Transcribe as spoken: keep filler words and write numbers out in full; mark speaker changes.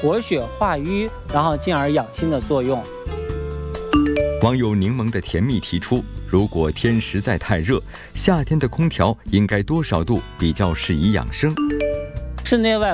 Speaker 1: 活血化瘀，然后进而养心的作用。
Speaker 2: 网友柠檬的甜蜜提出，如果天实在太热，夏天的空调应该多少度比较适宜养生？
Speaker 1: 室内外